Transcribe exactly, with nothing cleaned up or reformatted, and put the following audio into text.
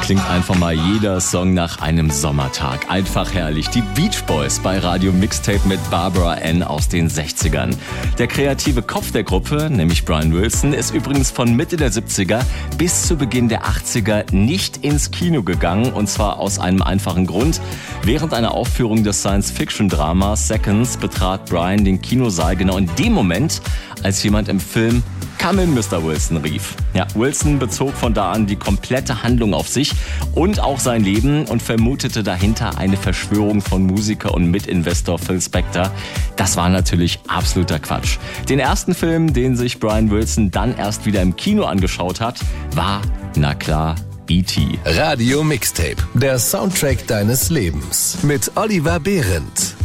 klingt einfach mal jeder Song nach einem Sommertag. Einfach herrlich. Die Beach Boys bei Radio Mixtape mit Barbara Ann aus den sechzigern. Der kreative Kopf der Gruppe, nämlich Brian Wilson, ist übrigens von Mitte der siebziger bis zu Beginn der achtziger nicht ins Kino gegangen. Und zwar aus einem einfachen Grund. Während einer Aufführung des Science-Fiction-Dramas Seconds betrat Brian den Kinosaal genau in dem Moment, als jemand im Film "Come in, Mister Wilson" rief. Ja, Wilson bezog von da an die komplette Handlung auf sich und auch sein Leben und vermutete dahinter eine Verschwörung von Musiker und Mitinvestor Phil Spector. Das war natürlich absoluter Quatsch. Den ersten Film, den sich Brian Wilson dann erst wieder im Kino angeschaut hat, war, na klar, E T Radio Mixtape, der Soundtrack deines Lebens mit Oliver Behrendt.